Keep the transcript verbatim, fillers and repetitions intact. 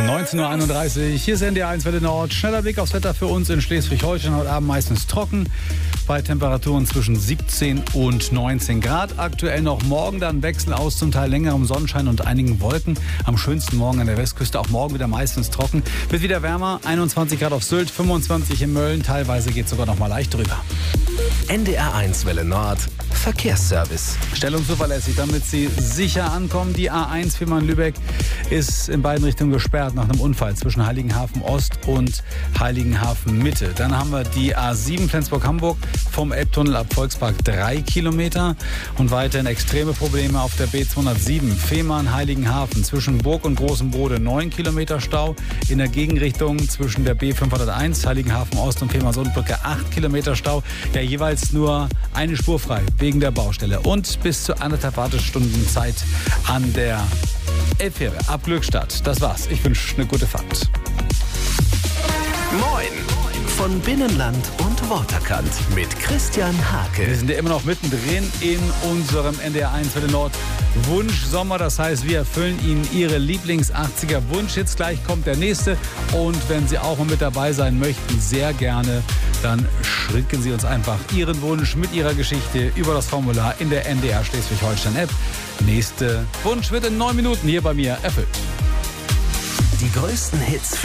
neunzehn Uhr einunddreißig, hier ist N D R eins Welle Nord. Schneller Blick aufs Wetter für uns in Schleswig-Holstein. Heute Abend meistens trocken, bei Temperaturen zwischen siebzehn und neunzehn Grad. Aktuell noch morgen dann Wechsel aus zum Teil längerem Sonnenschein und einigen Wolken. Am schönsten morgen an der Westküste, auch morgen wieder meistens trocken. Wird wieder wärmer, einundzwanzig Grad auf Sylt, fünfundzwanzig in Mölln. Teilweise geht es sogar noch mal leicht drüber. N D R eins Welle Nord Verkehrsservice. Stellung zuverlässig, damit Sie sicher ankommen. Die A eins Fehmarn-Lübeck ist in beiden Richtungen gesperrt nach einem Unfall zwischen Heiligenhafen Ost und Heiligenhafen Mitte. Dann haben wir die A sieben Flensburg-Hamburg vom Elbtunnel ab Volkspark drei Kilometer. Und weiterhin extreme Probleme auf der B zweihundertsieben Fehmarn-Heiligenhafen zwischen Burg und Großem Brode neun Kilometer Stau. In der Gegenrichtung zwischen der B fünfhunderteins Heiligenhafen Ost und Fehmarn-Sundbrücke acht Kilometer Stau. Ja, jeweils nur eine Spur frei wegen der Baustelle. Und bis zu anderthalb Wartestunden Zeit an der Elbfähre ab Glückstadt. Das war's. Ich wünsche eine gute Fahrt. Moin von Binnenland und Waterkant mit Christian Hake. Wir sind ja immer noch mittendrin in unserem N D R eins Welle Nord Wunsch Sommer. Das heißt, wir erfüllen Ihnen Ihre Lieblings-achtziger Wunsch. Jetzt gleich kommt der nächste. Und wenn Sie auch mal mit dabei sein möchten, sehr gerne, dann schicken Sie uns einfach Ihren Wunsch mit Ihrer Geschichte über das Formular in der N D R Schleswig-Holstein-App. Nächste Wunsch wird in neun Minuten hier bei mir erfüllt. Die größten Hits